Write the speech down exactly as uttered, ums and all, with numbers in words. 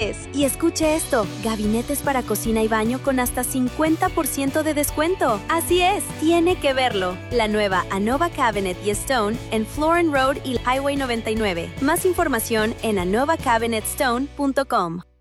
viajes. Y escuche esto, gabinetes para cocina y baño con hasta cincuenta por ciento de descuento. Así es, tiene que verlo. La nueva Anova Cabinet y Stone en Florin Road y Highway noventa y nueve. Más información en anova cabinet stone punto com.